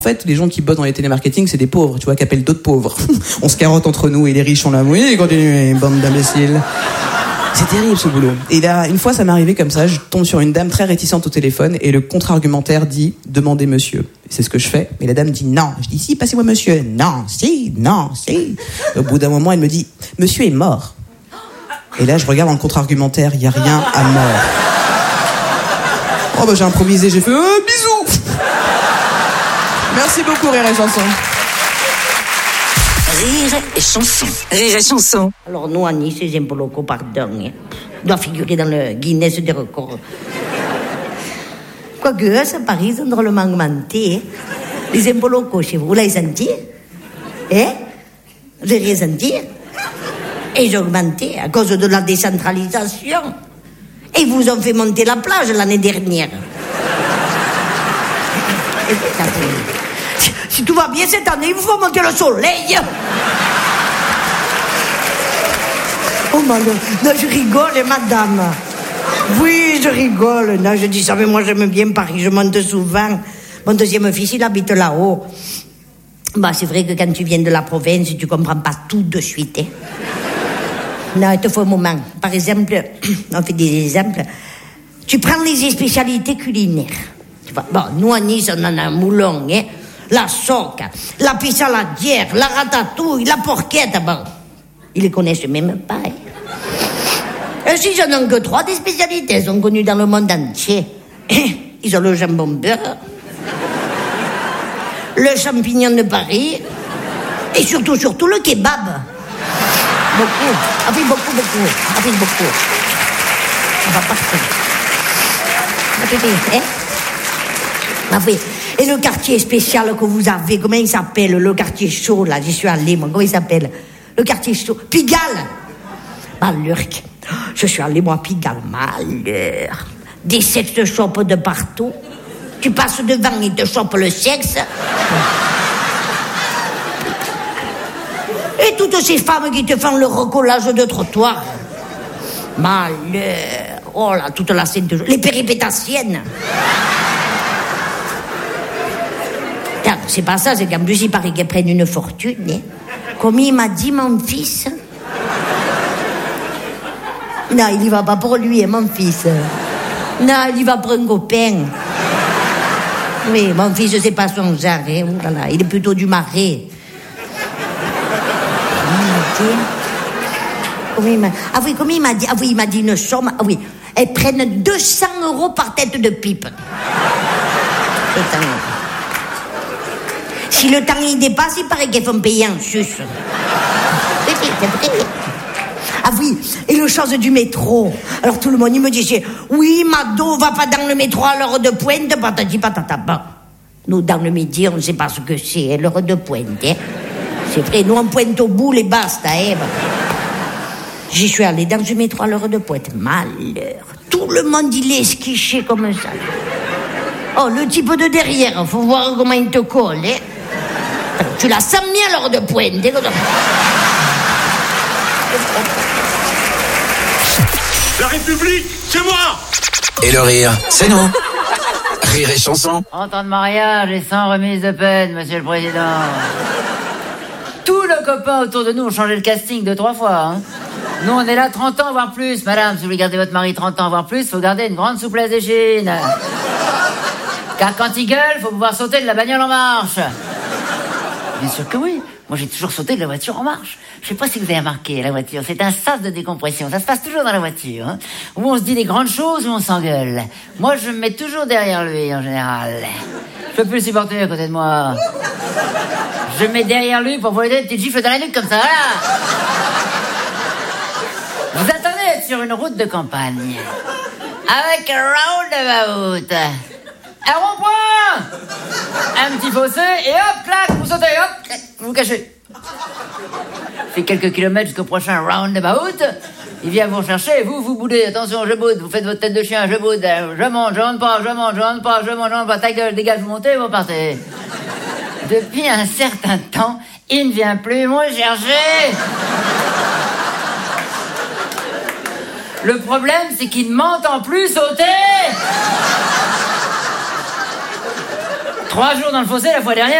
En fait, les gens qui bossent dans les télémarketing, c'est des pauvres, tu vois, qui appellent d'autres pauvres. On se carotte entre nous et les riches, on l'a oui, continuez, bande d'imbéciles. C'est terrible ce boulot. Et là, une fois, ça m'est arrivé comme ça, je tombe sur une dame très réticente au téléphone et le contre-argumentaire dit « Demandez monsieur ». C'est ce que je fais. Et la dame dit « Non ». Je dis « Si, passez-moi monsieur ». « Non, si, non, si ». Au bout d'un moment, elle me dit « Monsieur est mort ». Et là, je regarde dans le contre-argumentaire, il n'y a rien à mort. Oh bah j'ai improvisé, j'ai fait bisous. Merci beaucoup, Rire et Chanson. Rire et Chanson. Rire et Chanson. Alors nous, à Nice, les impôts locaux, pardon, doit figurer dans le Guinness des records. Quoique, à Paris, ils ont drôlement augmenté. Les impôts locaux chez vous, vous l'avez senti? Vous avez rien senti? Et ils ont augmenté à cause de la décentralisation. Et ils vous ont fait monter la plage l'année dernière. Si tout va bien cette année, il vous faut monter le soleil. Oh, non, je rigole, madame. Oui, je rigole. Non, je dis ça, mais moi, j'aime bien Paris. Je monte souvent. Mon deuxième fils, il habite là-haut. Bah, c'est vrai que quand tu viens de la province, tu comprends pas tout de suite. Hein. Non, il te faut un moment. Par exemple, on fait des exemples. Tu prends les spécialités culinaires. Tu vois, bon, nous, à Nice, on en a un moulon, hein. La soca, la pissaladière, la ratatouille, la porchetta, bon. Ils les connaissent même pas, hein. Et si j'en ai que 3 des spécialités, elles sont connues dans le monde entier. Ils ont le jambon beurre, le champignon de Paris, et surtout le kebab. Beaucoup. Ah oui, beaucoup. Ah oui, beaucoup. On va partir. Hein? Ah oui. Et le quartier spécial que vous avez, comment il s'appelle? Le quartier chaud, là, j'y suis allée, moi. Comment il s'appelle? Le quartier chaud. Pigalle. Malheur. Je suis allée, moi, à Pigalle. Malheur. Des sex shops de partout. Tu passes devant, ils te chopent le sexe. Et toutes ces femmes qui te font le recollage de trottoir. Malheur. Oh là, toute la scène de... Les péripétassiennes. C'est pas ça, c'est qu'en plus, il paraît qu'elles prennent une fortune. Hein. Comme il m'a dit, mon fils. Non, il y va pas pour lui, hein, mon fils. Non, il y va pour un copain. Oui, mon fils, c'est pas son genre. Hein. Oh là là, il est plutôt du Marais. Comment il m'a dit? Ah oui, il m'a dit une somme. Ah oui, elles prennent 200 € par tête de pipe. Si le temps y dépasse, il paraît qu'elles font payer en sus. C'est vrai. Ah oui, et le chose du métro. Alors tout le monde, il me disait, oui, Mado, va pas dans le métro à l'heure de pointe, patati patata. Nous, dans le midi, on ne sait pas ce que c'est, l'heure de pointe. Hein. C'est vrai, nous, on pointe au bout et basta. Hein. J'y suis allée dans le métro à l'heure de pointe. Malheur. Tout le monde, il est esquiché comme ça. Oh, le type de derrière, faut voir comment il te colle. Hein. Tu la sens bien à l'heure de pointe. Hein. La République, c'est moi! Et le rire, c'est nous. Rire et Chanson. En temps de mariage et sans remise de peine, monsieur le président. Tous nos copains autour de nous ont changé le casting 2-3 fois. Hein. Nous, on est là 30 ans, voire plus. Madame, si vous voulez garder votre mari 30 ans, voire plus, faut garder une grande souplesse d'échine. Car quand il gueule, faut pouvoir sauter de la bagnole en marche. Bien sûr que oui. Moi, j'ai toujours sauté de la voiture en marche. Je sais pas si vous avez remarqué, la voiture, c'est un sas de décompression. Ça se passe toujours dans la voiture. Hein, où on se dit des grandes choses, où on s'engueule. Moi, je me mets toujours derrière lui, en général. Je peux plus le supporter à côté de moi. Je me mets derrière lui pour vous donner une petite gifle dans la nuque, comme ça, voilà. Vous attendez d'être sur une route de campagne. Avec un roundabout. Un rond-point. Un petit fossé, et hop, clac, vous sautez, hop, vous vous cachez. Fait quelques kilomètres jusqu'au prochain roundabout. Il vient vous chercher, vous boudez, attention, je boude, vous faites votre tête de chien, je boude, je monte pas, ta gueule, dégage, vous montez, vous partez. Depuis un certain temps, il ne vient plus me chercher. Le problème, c'est qu'il ne m'entend plus sauter. 3 jours dans le fossé la fois dernière.